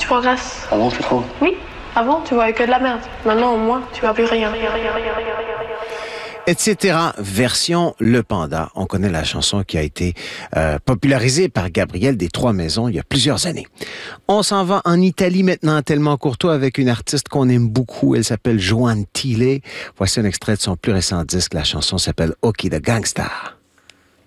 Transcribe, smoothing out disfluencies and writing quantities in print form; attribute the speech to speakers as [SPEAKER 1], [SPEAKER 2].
[SPEAKER 1] progresse.
[SPEAKER 2] Ah bon, tu trouves?
[SPEAKER 1] Oui. Avant, tu voyais que de la merde. Maintenant, au moins, tu vois plus rien.
[SPEAKER 3] Etc. Version Le Panda. On connaît la chanson qui a été popularisée par Gabriel des Trois-Maisons il y a plusieurs années. On s'en va en Italie maintenant, tellement courtois, avec une artiste qu'on aime beaucoup. Elle s'appelle Joan Tile. Voici un extrait de son plus récent disque. La chanson s'appelle Occhi da Gangsta.